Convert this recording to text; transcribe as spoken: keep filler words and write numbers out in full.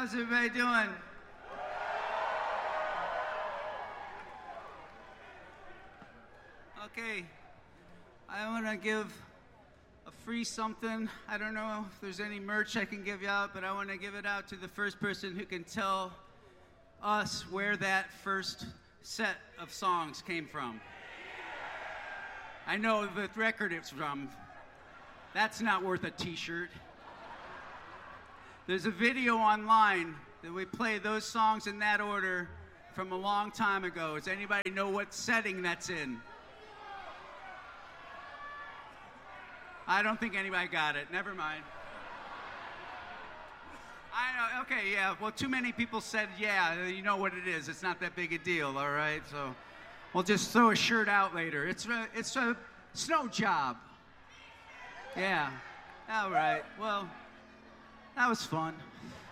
How's everybody doing? Okay, I want to give a free something. I don't know if there's any merch I can give you out, but I want to give it out to the first person who can tell us where that first set of songs came from. I know the record it's from. That's not worth a t-shirt. There's a video online that we play those songs in that order from a long time ago. Does anybody know what setting that's in? I don't think anybody got it. Never mind. I know. Okay, yeah. Well, too many people said, yeah, you know what it is. It's not that big a deal, all right? So we'll just throw a shirt out later. It's a, it's a snow job. Yeah. All right. Well, that was fun.